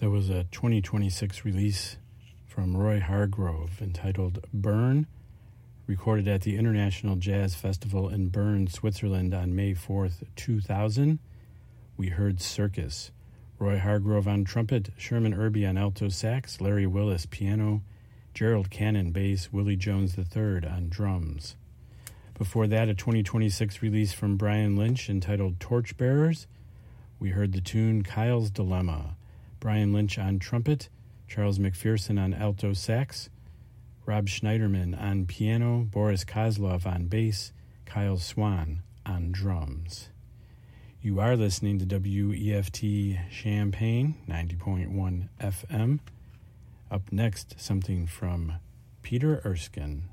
There was a 2026 release from Roy Hargrove entitled Bern, recorded at the International Jazz Festival in Bern, Switzerland on May 4th, 2000. We heard Circus. Roy Hargrove on trumpet, Sherman Irby on alto sax, Larry Willis piano, Gerald Cannon bass, Willie Jones III on drums. Before that, a 2026 release from Brian Lynch entitled Torchbearers. We heard the tune Kyle's Dilemma. Brian Lynch on trumpet, Charles McPherson on alto sax, Rob Schneiderman on piano, Boris Kozlov on bass, Kyle Swan on drums. You are listening to WEFT Champaign, 90.1 FM. Up next, something from Peter Erskine.